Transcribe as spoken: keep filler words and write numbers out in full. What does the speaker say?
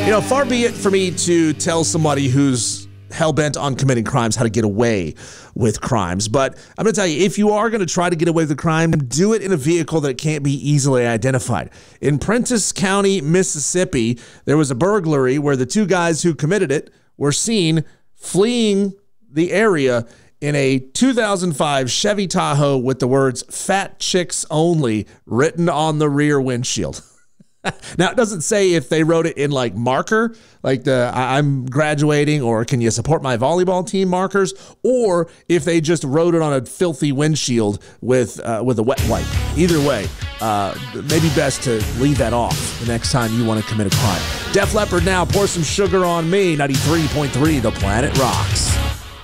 You know, far be it for me to tell somebody who's hell-bent on committing crimes how to get away with crimes. But I'm going to tell you, if you are going to try to get away with a crime, do it in a vehicle that can't be easily identified. In Prentiss County, Mississippi, there was a burglary where the two guys who committed it were seen fleeing the area in a two thousand five Chevy Tahoe with the words "Fat Chicks Only" written on the rear windshield. Now, it doesn't say if they wrote it in like marker, like the I'm graduating or can you support my volleyball team markers, or if they just wrote it on a filthy windshield with uh, with a wet wipe. Either way, uh, maybe best to leave that off the next time you want to commit a crime. Def Leppard now, Pour Some Sugar on Me, ninety-three point three The Planet Rocks.